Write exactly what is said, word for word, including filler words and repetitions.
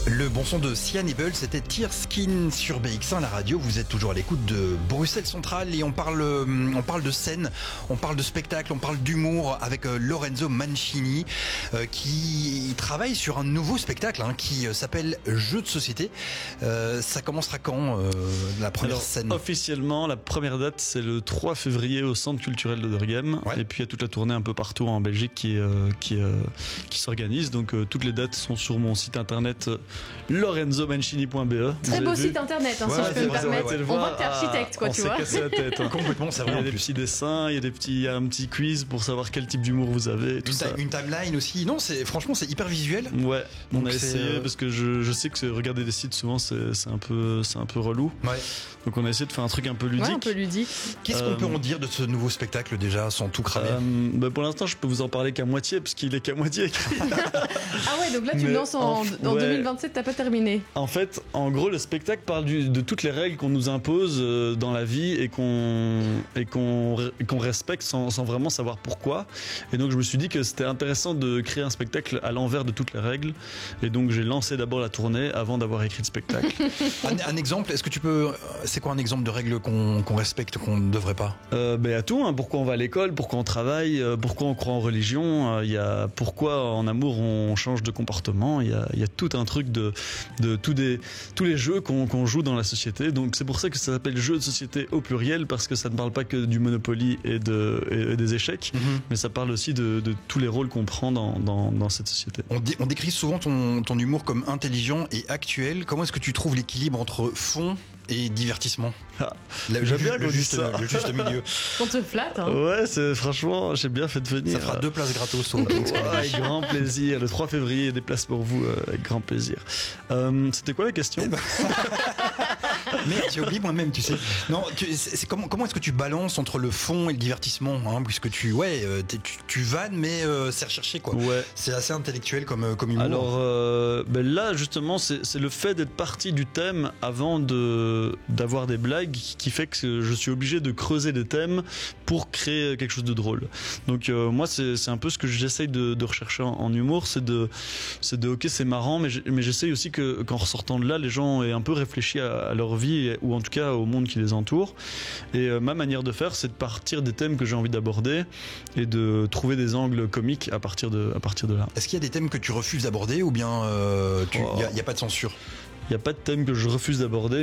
Le bon son de Cyan Evil, c'était Tear Skin sur B X un, la radio. Vous êtes toujours à l'écoute de Bruxelles Centrale et on parle, on parle de scène, on parle de spectacle, on parle d'humour avec Lorenzo Mancini euh, qui travaille sur un nouveau spectacle hein, qui s'appelle Jeux de société. Euh, ça commencera quand euh, la première Alors, scène? Officiellement, la première date c'est le trois février au Centre culturel de Derghem. Ouais. Et puis il y a toute la tournée un peu partout en Belgique qui, euh, qui, euh, qui s'organise. Donc euh, toutes les dates sont sur mon site internet euh, lorenzo mancini point b e. Très beau vu. Site internet, hein, ouais, si je peux me permettre. Ouais, ouais. On voit que t'es architecte, quoi, on tu vois. vois. On s'est cassé la tête. Hein. Complètement, c'est vrai. Il y a des petits dessins, il y a des petits, il y a un petit quiz pour savoir quel type d'humour vous avez. Tout une, ça. une timeline aussi. Non, c'est franchement c'est hyper visuel. Ouais. Donc on a essayé parce que je, je sais que regarder des sites souvent c'est, c'est un peu, c'est un peu relou. Ouais. Donc on a essayé de faire un truc un peu ludique. Ouais, un peu ludique. Qu'est-ce qu'on euh, peut en dire de ce nouveau spectacle déjà sans tout cramer? euh, bah Pour l'instant, je peux vous en parler qu'à moitié parce qu'il est qu'à moitié écrit. Ah ouais, donc là tu le lances en, en, en ouais. deux mille vingt-sept, t'as pas terminé. En fait, en gros, le spectacle parle du, de toutes les règles qu'on nous impose euh, dans la vie et qu'on et qu'on et qu'on respecte sans, sans vraiment savoir pourquoi. Et donc je me suis dit que c'était intéressant de créer un spectacle à l'envers de toutes les règles. Et donc j'ai lancé d'abord la tournée avant d'avoir écrit le spectacle. un, un exemple, est-ce que tu peux, c'est quoi un exemple de règles qu'on, qu'on respecte, qu'on ne devrait pas? euh, Ben à tout. Hein. Pourquoi on va à l'école, pourquoi on travaille, pourquoi on croit en religion. Il y a pourquoi en amour on change de comportement. Il y a, il y a tout un truc de de tous des tous les jeux qu'on, qu'on joue dans la société. Donc c'est pour ça que ça s'appelle jeu de société au pluriel parce que ça ne parle pas que du Monopoly et de et, et des échecs, mm-hmm. mais ça parle aussi de, de tous les rôles qu'on prend dans dans, dans cette société. On, dé, on décrit souvent ton ton humour comme intelligent et actuel. Comment est-ce que tu trouves l'équilibre entre fond et divertissement? Ah, la, j'aime bien le, juste, ça. le juste milieu. On te flatte. Hein. Ouais, c'est franchement, j'ai bien fait de venir. Ça fera deux places gratos. Au ouais, avec grand plaisir. Le trois février, des places pour vous, euh, avec grand plaisir. Euh, c'était quoi la question? Merde, j'ai oublié moi-même, tu sais. Non, tu, c'est, c'est comment, comment est-ce que tu balances entre le fond et le divertissement, hein, puisque tu, ouais, tu, tu vannes, mais euh, c'est recherché, quoi. Ouais. C'est assez intellectuel comme, comme humour. Alors, euh, ben là, justement, c'est, c'est le fait d'être parti du thème avant de, d'avoir des blagues qui fait que je suis obligé de creuser des thèmes pour créer quelque chose de drôle. Donc, euh, moi, c'est, c'est un peu ce que j'essaye de, de rechercher en, en humour, c'est de, c'est de, ok, c'est marrant, mais, mais j'essaye aussi que, qu'en ressortant de là, les gens aient un peu réfléchi à, à leur vie ou en tout cas au monde qui les entoure. Et euh, ma manière de faire, c'est de partir des thèmes que j'ai envie d'aborder et de trouver des angles comiques à partir de, à partir de là. Est-ce qu'il y a des thèmes que tu refuses d'aborder ou bien il euh, n'y oh. a, a pas de censure? Il n'y a pas de thème que je refuse d'aborder.